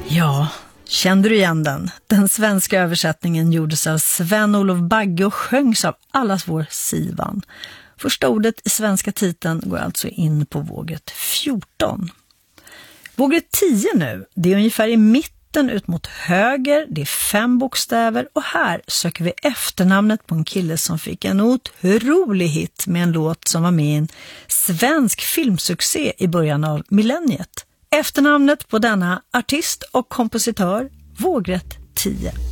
Ja, kände du igen den? Den svenska översättningen gjordes av Sven-Olof Bagge och sjöngs av allas vår Sivan. Första ordet i svenska titeln går alltså in på vågrätt 14. Vågrätt 10 nu, det är ungefär i mitten ut mot höger, det är 5 bokstäver och här söker vi efternamnet på en kille som fick en otrolig hit med en låt som var med i en svensk filmsuccé i början av millenniet. Efternamnet på denna artist och kompositör, vågrätt 10.